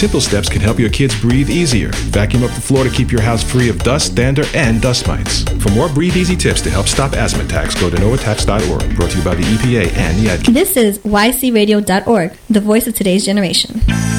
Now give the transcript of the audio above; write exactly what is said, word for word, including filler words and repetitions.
simple steps can help your kids breathe easier. Vacuum up the floor to keep your house free of dust, dander, and dust mites. For more Breathe Easy tips to help stop asthma attacks, go to no attacks dot org. Brought to you by the E P A and the Ad. This is Y C radio dot org, the voice of today's generation.